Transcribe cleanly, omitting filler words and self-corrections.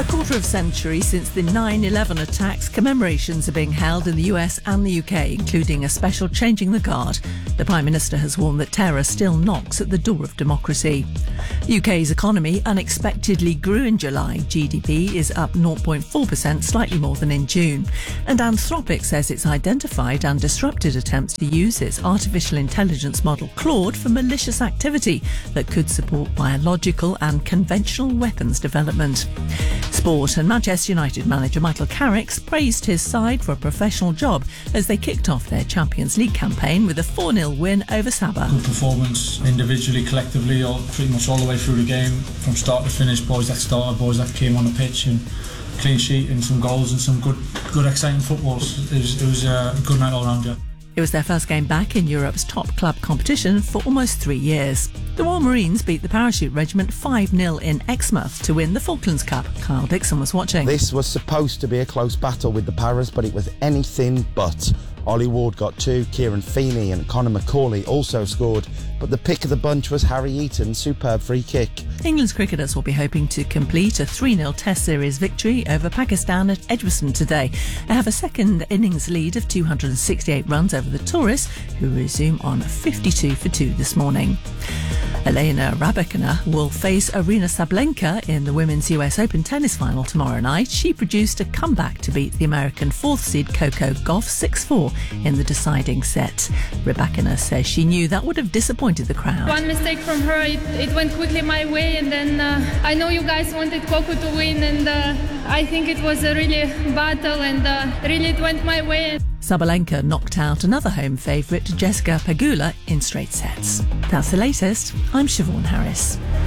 quarter of a century since the 9/11 attacks, commemorations are being held in the US and the UK, including a special Changing the Guard. The Prime Minister has warned that terror still knocks at the door of democracy. The UK's economy unexpectedly grew in July. GDP is up 0.4%, slightly more than in June. And Anthropic says it's identified and disrupted attempts to use its artificial intelligence model Claude for malicious activity that could support biological and conventional weapons development. Sport, and Manchester United manager Michael Carrick praised his side for a professional job as they kicked off their Champions League campaign with a 4-0 win over Sabah. Good performance individually, collectively, pretty much all the way through the game, from start to finish. Boys that started, boys that came on the pitch, and clean sheet and some goals and some good exciting football. It was a good night all round, yeah. It was their first game back in Europe's top club competition for almost 3 years. The Royal Marines beat the Parachute Regiment 5-0 in Exmouth to win the Falklands Cup. Kyle Dixon was watching. This was supposed to be a close battle with the Paras, but it was anything but. Ollie Ward got 2, Kieran Feeney and Conor McCauley also scored, but the pick of the bunch was Harry Eaton's superb free kick. England's cricketers will be hoping to complete a 3-0 Test Series victory over Pakistan at Edgbaston today. They have a second innings lead of 268 runs over the tourists, who resume on 52 for 2 this morning. Elena Rybakina will face Aryna Sabalenka in the Women's US Open tennis final tomorrow night. She produced a comeback to beat the American 4th seed Coco Gauff 6-4 in the deciding set. Rybakina says she knew that would have disappointed the crowd. One mistake from her, it went quickly my way, and then I know you guys wanted Coco to win, and I think it was a really battle, and really it went my way. Sabalenka knocked out another home favourite, Jessica Pegula, in straight sets. That's the latest. I'm Siobhan Harris.